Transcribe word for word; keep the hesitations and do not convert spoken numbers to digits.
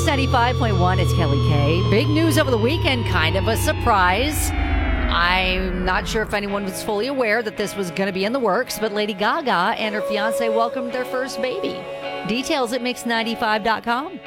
ninety-five point one, it's Kelly K. Big news over the weekend, kind of a surprise. I'm not sure if anyone was fully aware that this was going to be in the works, but Lady Gaga and her fiance welcomed their first baby. Details at mix ninety-five dot com.